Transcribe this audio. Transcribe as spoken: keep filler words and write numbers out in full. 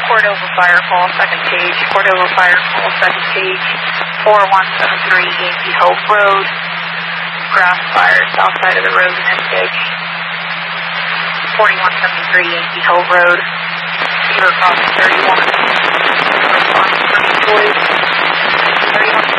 Cordova Fire Call, second page. Cordova Fire Call, second page. four one seven three Yankee Hope Road. Grass fire, south side of the road in Estage. forty-one seventy-three Yankee Hope Road. River crossing thirty-one. Response from Boyd. thirty-one